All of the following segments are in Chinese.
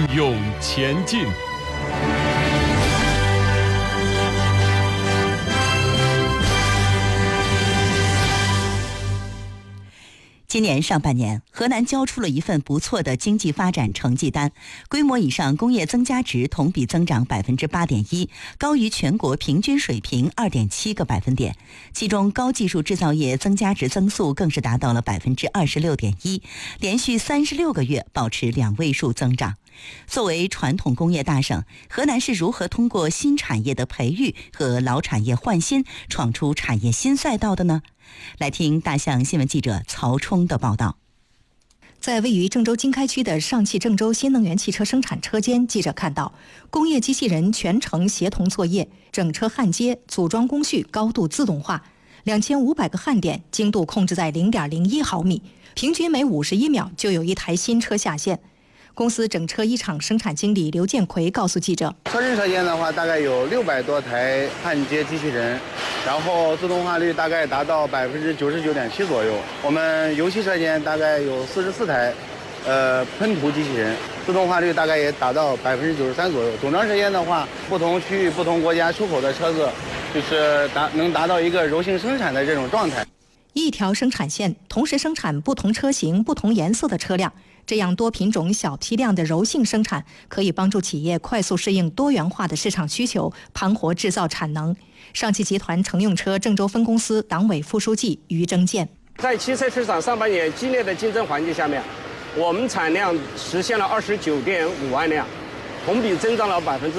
勇前进。 今年上半年，河南交出了一份不错的经济发展成绩单，规模以上工业增加值同比增长8.1%，高于全国平均水平2.7个百分点。其中，高技术制造业增加值增速更是达到了26.1%，连续36个月保持2位数增长。作为传统工业大省，河南是如何通过新产业的培育和老产业换新，闯出产业新赛道的呢？来听大象新闻记者曹冲的报道。 在位于郑州经开区的上汽郑州新能源汽车生产车间，记者看到工业机器人全程协同作业，整车焊接、组装工序高度自动化，2500个焊点精度控制在0.01毫米，平均每51秒就有一台新车下线。公司整车一厂生产经理刘建奎告诉记者， 车身车间的话，大概有600多台焊接机器人，然后自动化率大概达到99.7%左右。我们油漆车间大概有44台，喷涂机器人，自动化率大概也达到93%左右。总装车间的话，不同区域、不同国家出口的车子，就是能达到一个柔性生产的这种状态。 一条生产线同时生产不同车型、不同颜色的车辆。这样多品种、小批量的柔性生产，可以帮助企业快速适应多元化的市场需求，盘活制造产能。上汽集团乘用车郑州分公司党委副书记于征建， 在汽车市场上半年激烈的竞争环境下面，我们产量实现了29.5万辆，同比增长了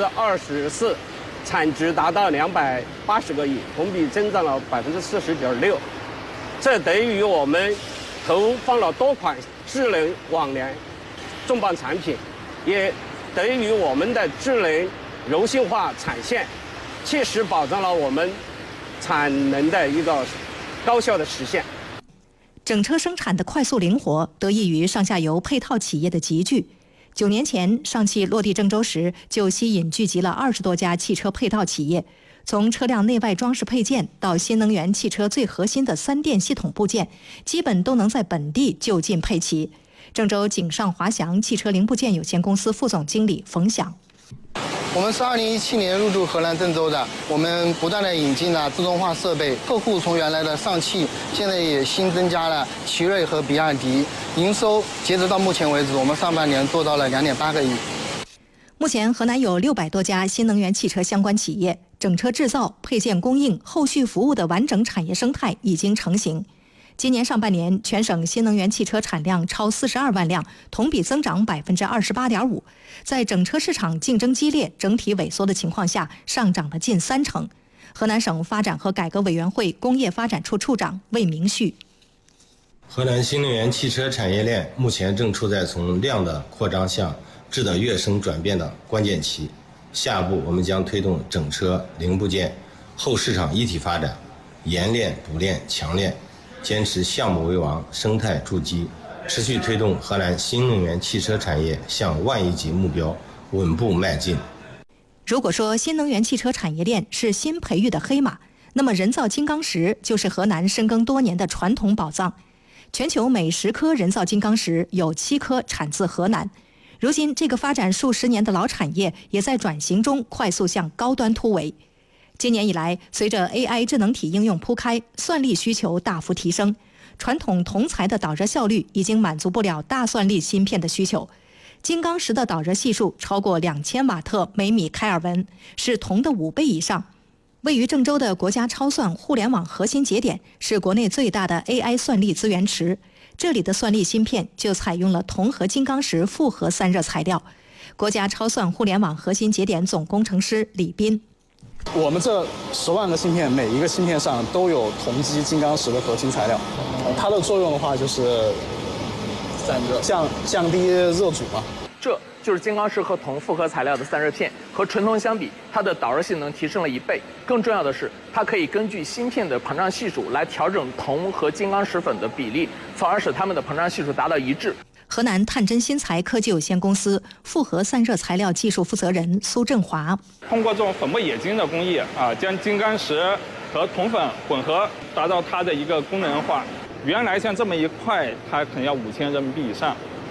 24%，产值达到280个亿，同比增长了40.6%。这等于我们投放了多款智能网联重磅产品，也等于我们的智能柔性化产线，切实保障了我们产能的一个高效的实现。 整车生产的快速灵活，得益于上下游配套企业的集聚。9年前，上汽落地郑州时，就吸引聚集了20多家汽车配套企业。从车辆内外装饰配件到新能源汽车最核心的3电系统部件，基本都能在本地就近配齐。郑州景尚华翔汽车零部件有限公司副总经理冯响， 我们是2017年入驻河南郑州的，我们不断的引进了自动化设备，客户从原来的上汽，现在也新增加了奇瑞和比亚迪。营收截止到目前为止，我们上半年做到了2.8个亿。 目前河南有600多家新能源汽车相关企业，整车制造、配件供应、后续服务的完整产业生态已经成型。今年上半年，全省新能源汽车产量超42万辆，同比增长28.5%。在整车市场竞争激烈、整体萎缩的情况下，上涨了近30%。河南省发展和改革委员会工业发展处处长魏明旭， 河南新能源汽车产业链目前正处在从量的扩张向质的跃升转变的关键期。下一步我们将推动整车零部件后市场一体发展，研炼、补炼、强炼，坚持项目为王、生态筑基，持续推动河南新能源汽车产业向万亿级目标稳步迈进。 如果说新能源汽车产业链是新培育的黑马，那么人造金刚石就是河南深耕多年的传统宝藏。全球每10颗人造金刚石有7颗产自河南。如今，这个发展数十年的老产业也在转型中快速向高端突围。今年以来，随着 AI 智能体应用铺开，算力需求大幅提升，传统铜材的导热效率已经满足不了大算力芯片的需求。金刚石的导热系数超过2000瓦特每米开尔文，是铜的5倍以上。位于郑州的国家超算互联网核心节点是国内最大的 AI 算力资源池。这里的算力芯片就采用了铜和金刚石复合散热材料。国家超算互联网核心节点总工程师李斌， 我们这10万个芯片，每一个芯片上都有铜基金刚石的核心材料，它的作用的话就是散热，降低热阻嘛。 这就是金刚石和铜复合材料的散热片，和纯铜相比，它的导热性能提升了1倍。更重要的是，它可以根据芯片的膨胀系数来调整铜和金刚石粉的比例，从而使它们的膨胀系数达到一致。 河南探针新材科技有限公司复合散热材料技术负责人苏振华， 通过这种粉末冶金的工艺将金刚石和铜粉混合，达到它的一个功能化。原来像这么一块，它可能要5000人民币以上，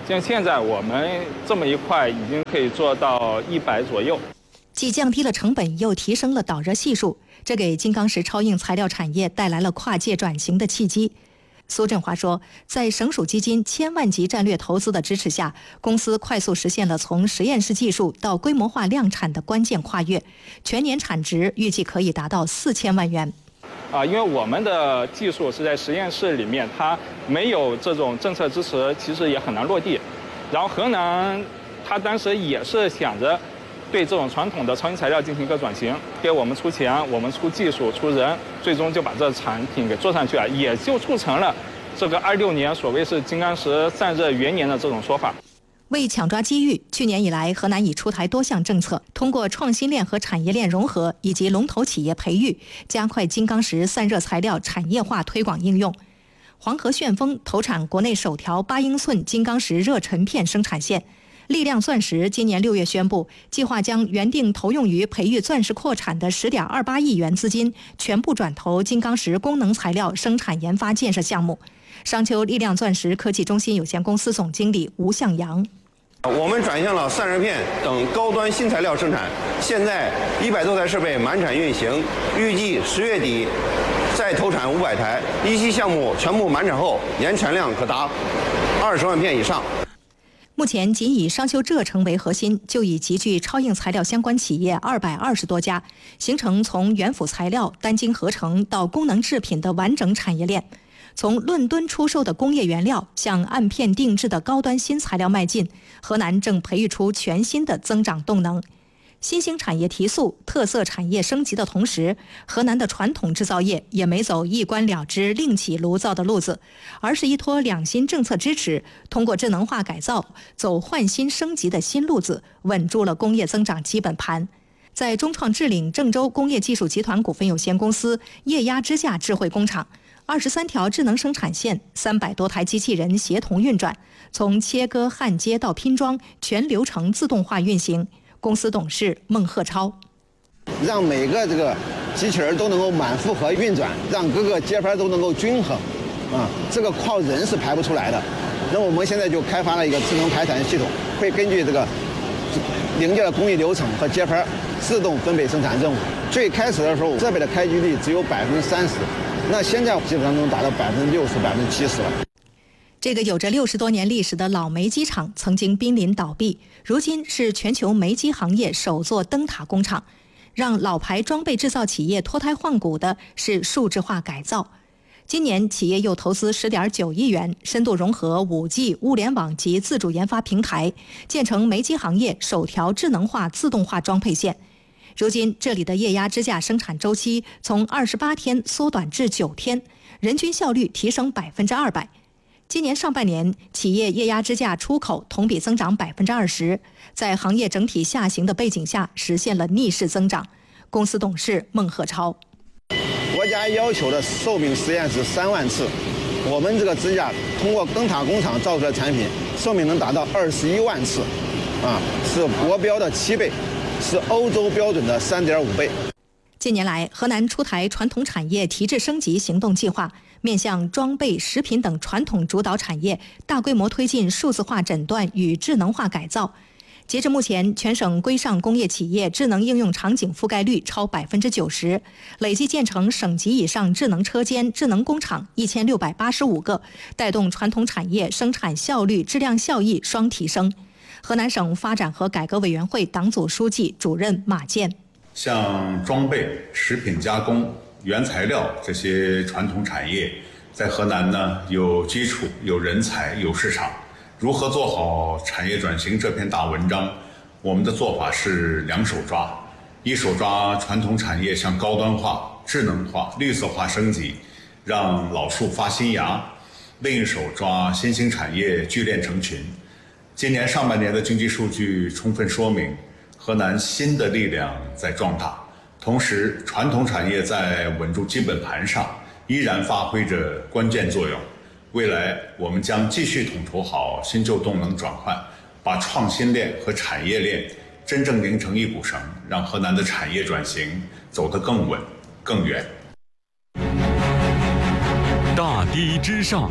像现在我们这么一块已经可以做到100左右。 既降低了成本，又提升了导热系数，这给金刚石超硬材料产业带来了跨界转型的契机。苏振华说，在省属基金1000万级战略投资的支持下，公司快速实现了从实验室技术到规模化量产的关键跨越，全年产值预计可以达到4000万元。 因为我们的技术是在实验室里面，它没有这种政策支持，其实也很难落地。然后河南，它当时也是想着对这种传统的超硬材料进行一个转型，给我们出钱，我们出技术、出人，最终就把这产品给做上去了，也就促成了这个26年所谓是金刚石散热元年的这种说法。 为抢抓机遇，去年以来，河南已出台多项政策，通过创新链和产业链融合以及龙头企业培育，加快金刚石散热材料产业化推广应用。黄河旋风投产国内首条8英寸金刚石热成片生产线。力量钻石今年6月宣布，计划将原定投用于培育钻石扩产的10.28亿元资金，全部转投金刚石功能材料生产研发建设项目。商丘力量钻石科技中心有限公司总经理吴向阳。 我们转向了散热片等高端新材料生产，现在100多台设备满产运行，预计10月底再投产500台。一期项目全部满产后，年产量可达20万片以上。 目前仅以商丘浙城为核心，就已集聚超硬材料相关企业220多家，形成从原辅材料、单晶合成到功能制品的完整产业链。从论吨出售的工业原料向按片定制的高端新材料迈进，河南正培育出全新的增长动能。新兴产业提速、特色产业升级的同时，河南的传统制造业也没走一关了之、另起炉灶的路子，而是依托两新政策支持，通过智能化改造，走换新升级的新路子，稳住了工业增长基本盘。在中创智领郑州工业技术集团股份有限公司液压支架智慧工厂，23条智能生产线，300多台机器人协同运转，从切割、焊接到拼装，全流程自动化运行。公司董事孟鹤超， 让每个这个机器人都能够满负荷运转，让各个接盘都能够均衡，这个靠人是排不出来的。那我们现在就开发了一个智能排产系统，会根据这个零件的工艺流程和接盘自动分配生产任务。最开始的时候，设备的开机率只有30%，那现在基本上能达到60%、70%了。 这个有着60多年历史的老煤机厂曾经濒临倒闭，如今是全球煤机行业首座灯塔工厂。让老牌装备制造企业脱胎换骨的是数字化改造。今年企业又投资10.9亿元，深度融合 5G、物联网及自主研发平台，建成煤机行业首条智能化自动化装配线。如今这里的液压支架生产周期从28天缩短至9天，人均效率提升200%。今年上半年，企业液压支架出口同比增长20%，在行业整体下行的背景下，实现了逆势增长。公司董事孟鹤超， 国家要求的寿命实验是3万次，我们这个支架通过灯塔工厂造出来的产品，寿命能达到21万次，是国标的7倍，是欧洲标准的3.5倍。 近年来，河南出台传统产业提质升级行动计划，面向装备、食品等传统主导产业，大规模推进数字化诊断与智能化改造。截至目前，全省规上工业企业智能应用场景覆盖率超90%，累计建成省级以上智能车间、智能工厂1685个，带动传统产业生产效率、质量效益双提升。河南省发展和改革委员会党组书记、主任马健， 像装备、食品加工、原材料这些传统产业，在河南呢有基础、有人才、有市场。如何做好产业转型这篇大文章，我们的做法是2手抓：一手抓传统产业向高端化、智能化、绿色化升级，让老树发新芽；另一手抓新兴产业聚链成群。今年上半年的经济数据充分说明，河南新的力量在壮大，同时传统产业在稳住基本盘上依然发挥着关键作用。未来我们将继续统筹好新旧动能转换，把创新链和产业链真正拧成一股绳，让河南的产业转型走得更稳、更远。 大堤之上，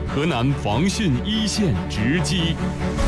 河南防汛一线直击。